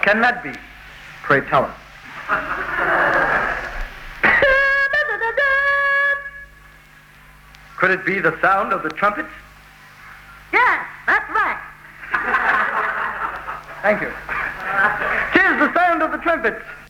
can that be? Pray tell us. Could it be the sound of the trumpets? Yes, that's right. Thank you. 'Tis the sound of the trumpets.